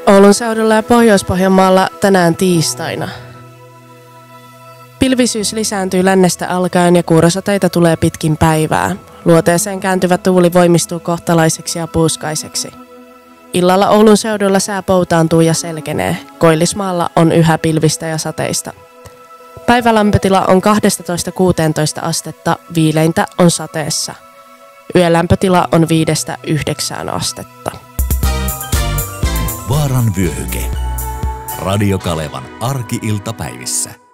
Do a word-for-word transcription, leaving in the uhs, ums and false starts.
Oulun seudulla ja Pohjois-Pohjanmaalla tänään tiistaina. Pilvisyys lisääntyy lännestä alkaen ja kuurosateita tulee pitkin päivää. Luoteeseen kääntyvä tuuli voimistuu kohtalaiseksi ja puuskaiseksi. Illalla Oulun seudulla sää poutaantuu ja selkenee. Koillismaalla on yhä pilvistä ja sateista. Päivälämpötila on kaksitoista kuusitoista astetta, viileintä on sateessa. Yölämpötila on viidestä yhdeksään astetta. Vaaran vyöhyke. Radio Kalevan arki-iltapäivissä.